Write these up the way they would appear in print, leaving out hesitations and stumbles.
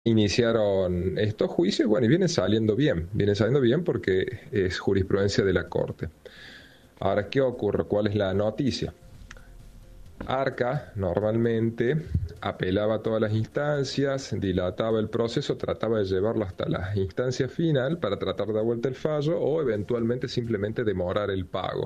iniciaron estos juicios, bueno, y vienen saliendo bien porque es jurisprudencia de la Corte. Ahora, ¿qué ocurre? ¿Cuál es la noticia? Arca normalmente apelaba a todas las instancias, dilataba el proceso, trataba de llevarlo hasta la instancia final para tratar de dar vuelta el fallo o eventualmente simplemente demorar el pago.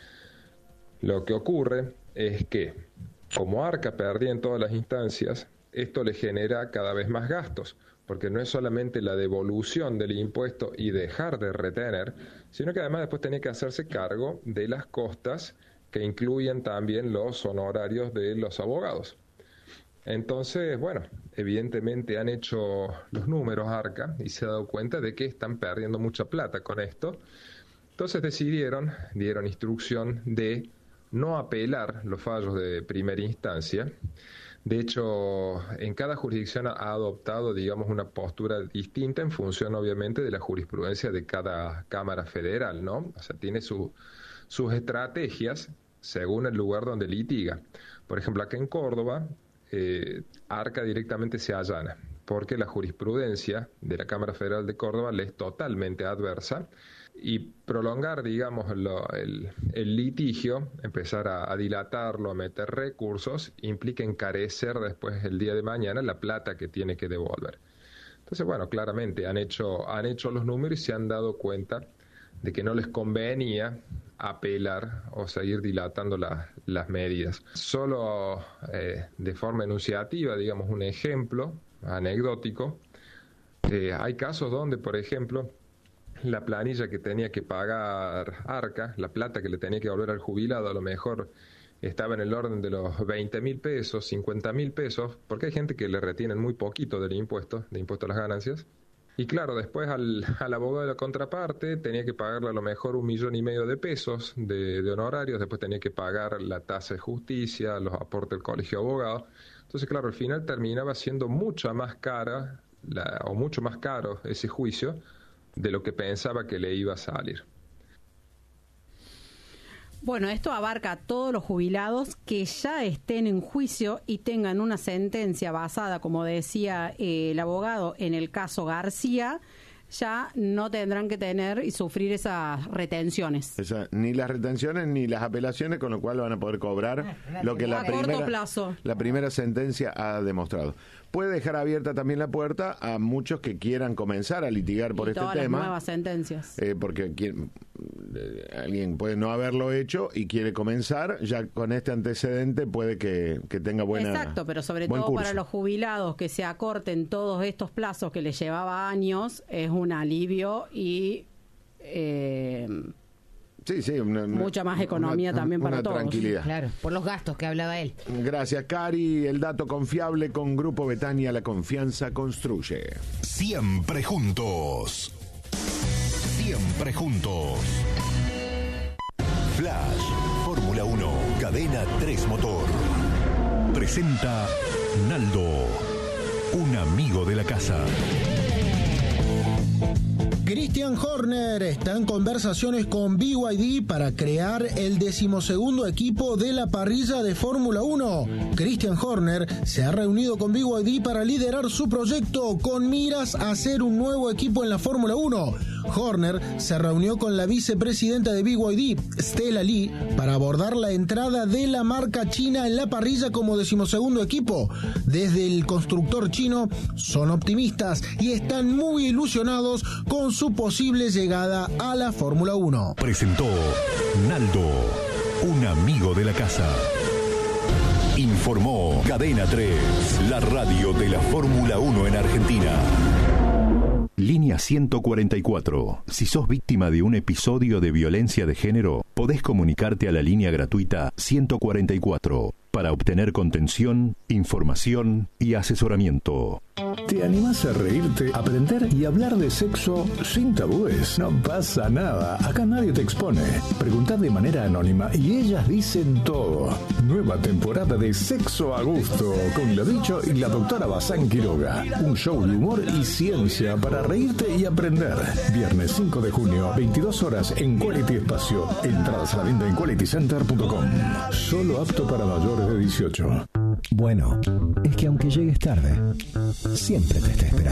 Lo que ocurre es que, como Arca perdía en todas las instancias, esto le genera cada vez más gastos, porque no es solamente la devolución del impuesto y dejar de retener, sino que además después tenía que hacerse cargo de las costas que incluyen también los honorarios de los abogados. Entonces, bueno, evidentemente han hecho los números Arca y se ha dado cuenta de que están perdiendo mucha plata con esto. Entonces dieron instrucción de no apelar los fallos de primera instancia. De hecho, en cada jurisdicción ha adoptado, digamos, una postura distinta en función, obviamente, de la jurisprudencia de cada Cámara Federal, ¿no? O sea, tiene sus estrategias según el lugar donde litiga. Por ejemplo, acá en Córdoba, Arca directamente se allana, porque la jurisprudencia de la Cámara Federal de Córdoba le es totalmente adversa, y prolongar, digamos, el litigio, empezar a dilatarlo, a meter recursos, implica encarecer después el día de mañana la plata que tiene que devolver. Entonces, bueno, claramente han hecho los números y se han dado cuenta de que no les convenía apelar o seguir dilatando las medidas. Solo de forma enunciativa, digamos, un ejemplo anecdótico, hay casos donde, por ejemplo, la planilla que tenía que pagar Arca, la plata que le tenía que devolver al jubilado, a lo mejor estaba en el orden de los 20.000 pesos, 50.000 pesos, porque hay gente que le retienen muy poquito del impuesto a las ganancias. Y claro, después al abogado de la contraparte tenía que pagarle a lo mejor 1,5 millones de pesos de honorarios, después tenía que pagar la tasa de justicia, los aportes del colegio de abogados. Entonces, claro, al final terminaba siendo mucho más caro ese juicio de lo que pensaba que le iba a salir. Bueno, esto abarca a todos los jubilados que ya estén en juicio y tengan una sentencia basada, como decía el abogado, en el caso García, ya no tendrán que tener y sufrir esas retenciones. Ni las retenciones ni las apelaciones, con lo cual van a poder cobrar lo que la primera sentencia ha demostrado. Puede dejar abierta también la puerta a muchos que quieran comenzar a litigar por este tema. Todas las nuevas sentencias. Porque alguien puede no haberlo hecho y quiere comenzar, ya con este antecedente puede que tenga buena. Exacto, pero sobre todo curso. Para los jubilados que se acorten todos estos plazos que les llevaba años, es un alivio y mucha más economía también para todos. Tranquilidad. Claro, por los gastos que hablaba él. Gracias, Cari. El dato confiable con Grupo Betania, la confianza construye. Siempre juntos. Siempre juntos. Flash, Fórmula 1, Cadena 3 Motor. Presenta Naldo, un amigo de la casa. Christian Horner está en conversaciones con BYD para crear el 12º equipo de la parrilla de Fórmula 1. Christian Horner se ha reunido con BYD para liderar su proyecto con miras a hacer un nuevo equipo en la Fórmula 1. Horner se reunió con la vicepresidenta de BYD, Stella Lee, para abordar la entrada de la marca china en la parrilla como 12º equipo. Desde el constructor chino son optimistas y están muy ilusionados con su posible llegada a la Fórmula 1. Presentó Naldo, un amigo de la casa. Informó Cadena 3, la radio de la Fórmula 1 en Argentina. Línea 144. Si sos víctima de un episodio de violencia de género, podés comunicarte a la línea gratuita 144 para obtener contención, información y asesoramiento. ¿Te animás a reírte, aprender y hablar de sexo sin tabúes? No pasa nada, acá nadie te expone. Preguntá de manera anónima y ellas dicen todo. Nueva temporada de Sexo a Gusto con la Bicho y la doctora Bazán Quiroga. Un show de humor y ciencia para reírte y aprender. Viernes 5 de junio, 22 horas en Quality Espacio. Entradas a la venta en qualitycenter.com. Solo apto para mayores de 18. Bueno, es que aunque llegues tarde, siempre te esté esperando.